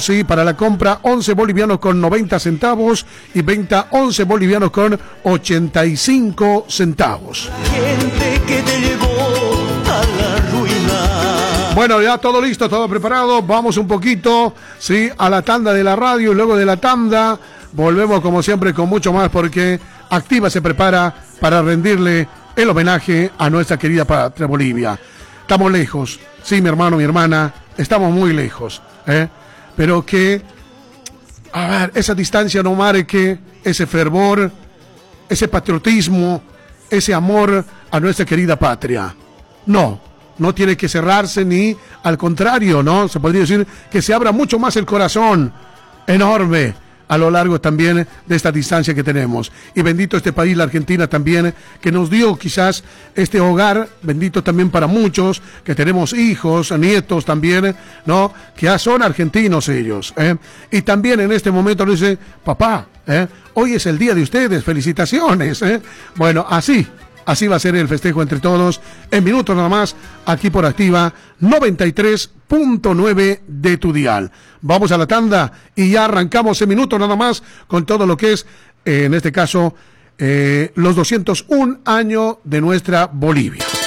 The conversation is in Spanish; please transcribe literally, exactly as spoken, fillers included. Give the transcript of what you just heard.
Sí, para la compra once bolivianos con noventa centavos y venta once bolivianos con ochenta y cinco centavos. Gente que te llevó a la ruina. Bueno, ya todo listo, todo preparado. Vamos un poquito, sí, a la tanda de la radio y luego de la tanda volvemos como siempre con mucho más porque Activa se prepara para rendirle el homenaje a nuestra querida patria Bolivia. Estamos lejos, sí, mi hermano, mi hermana, estamos muy lejos, ¿eh? Pero que, a ver, esa distancia no marque ese fervor, ese patriotismo, ese amor a nuestra querida patria. No, no tiene que cerrarse ni al contrario, ¿no? Se podría decir que se abra mucho más el corazón, enorme, a lo largo también de esta distancia que tenemos. Y bendito este país, la Argentina también, que nos dio quizás este hogar, bendito también para muchos, que tenemos hijos, nietos también, ¿no? Que ya son argentinos ellos, ¿eh? Y también en este momento nos dice, papá, ¿eh? Hoy es el día de ustedes, felicitaciones, ¿eh? Bueno, así, así va a ser el festejo entre todos, en minutos nada más, aquí por Activa, noventa y tres punto nueve de tu dial. Vamos a la tanda y ya arrancamos en minutos nada más con todo lo que es, eh, en este caso, eh, los doscientos un años de nuestra Bolivia.